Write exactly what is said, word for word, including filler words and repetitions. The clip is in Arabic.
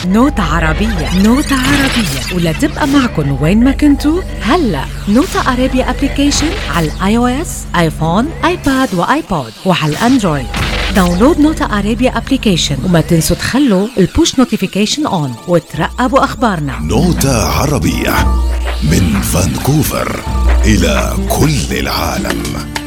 نوتة عربية. نوتة عربية، ولا تبقى معكن وين ما كنتوا. هلا نوتة عربية ابليكيشن على الاي او اس، ايفون، ايباد وايبود، وعلى الاندرويد. داونلود نوتة عربية ابليكيشن، وما تنسوا تخلوا البوش نوتيفيكيشن اون وترقبوا اخبارنا. نوتة عربية من فانكوفر إلى كل العالم.